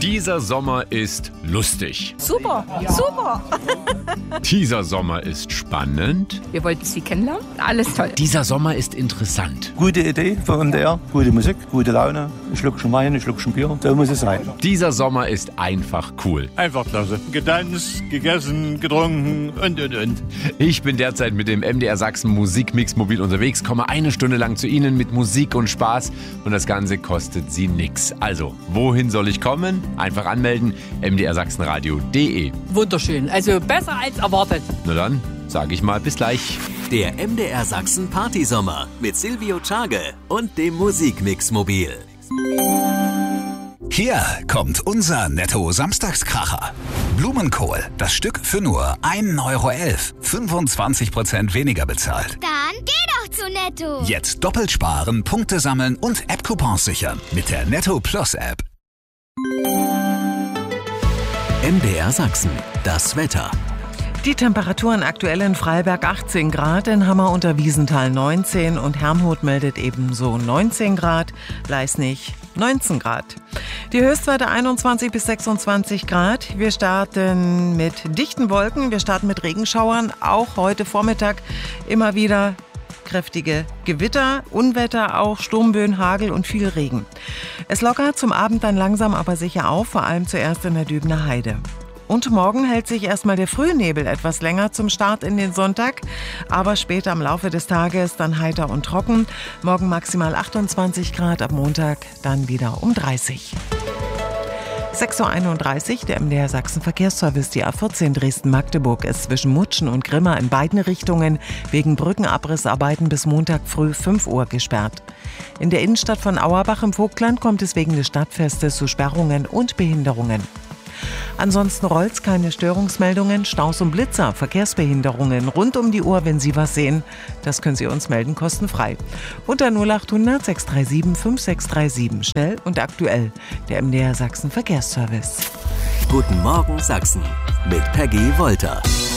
Dieser Sommer ist lustig. Super, super. Dieser Sommer ist spannend. Wir wollten Sie kennenlernen. Alles toll. Dieser Sommer ist interessant. Gute Idee für MDR, gute Musik, gute Laune, ein Schluckchen Wein, ein Schluckchen Bier, so muss es sein. Dieser Sommer ist einfach cool. Einfach klasse. Getanzt, gegessen, getrunken und. Ich bin derzeit mit dem MDR Sachsen Musikmix mobil unterwegs, komme eine Stunde lang zu Ihnen mit Musik und Spaß und das Ganze kostet Sie nix. Also, wohin soll ich kommen? Einfach anmelden, mdrsachsenradio.de. Wunderschön. Also besser als erwartet. Na dann, sage ich mal bis gleich. Der MDR Sachsen Partysommer mit Silvio Tschage und dem Musikmix mobil. Hier kommt unser Netto-Samstagskracher. Blumenkohl, das Stück für nur 1,11 Euro. 25% weniger bezahlt. Dann geh doch zu Netto. Jetzt doppelt sparen, Punkte sammeln und App-Coupons sichern mit der Netto Plus App. MDR Sachsen, das Wetter. Die Temperaturen aktuell in Freiberg 18 Grad, in Hammer unter Wiesenthal 19 und Herrnhut meldet ebenso 19 Grad, Leisnig 19 Grad. Die Höchstwerte 21 bis 26 Grad. Wir starten mit dichten Wolken, wir starten mit Regenschauern, auch heute Vormittag immer wieder kräftige Gewitter, Unwetter, auch Sturmböen, Hagel und viel Regen. Es lockert zum Abend dann langsam aber sicher auf, vor allem zuerst in der Dübener Heide. Und morgen hält sich erstmal der Frühnebel etwas länger zum Start in den Sonntag, aber später im Laufe des Tages dann heiter und trocken. Morgen maximal 28 Grad, ab Montag dann wieder um 30. 6.31 Uhr, der MDR Sachsen Verkehrsservice. Die A14 Dresden-Magdeburg ist zwischen Mutschen und Grimma in beiden Richtungen wegen Brückenabrissarbeiten bis Montag früh 5 Uhr gesperrt. In der Innenstadt von Auerbach im Vogtland kommt es wegen des Stadtfestes zu Sperrungen und Behinderungen. Ansonsten rollt's, keine Störungsmeldungen, Staus und Blitzer, Verkehrsbehinderungen rund um die Uhr, wenn Sie was sehen. Das können Sie uns melden, kostenfrei. Unter 0800 637 5637. Schnell und aktuell. Der MDR Sachsen Verkehrsservice. Guten Morgen Sachsen mit Peggy Wolter.